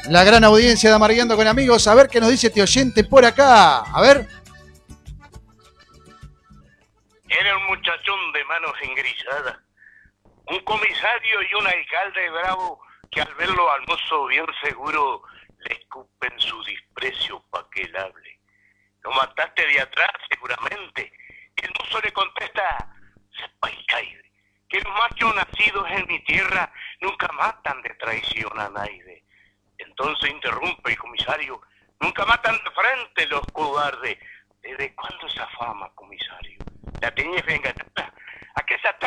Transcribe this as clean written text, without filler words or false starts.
la gran audiencia de Amargueando con Amigos. A ver qué nos dice este oyente por acá. A ver. Era un muchachón de manos engrisadas, un comisario y un alcalde bravo que al verlo al mozo bien seguro le escupen su desprecio pa' que él hable. Lo mataste de atrás seguramente. Y el mozo le contesta, sepa el caide, que los machos nacidos en mi tierra nunca matan de traición a nadie. Entonces interrumpe el comisario, nunca matan de frente los cobardes. ¿Desde cuándo esa fama, comisario? ¿La tenías bien ganada? ¿A qué se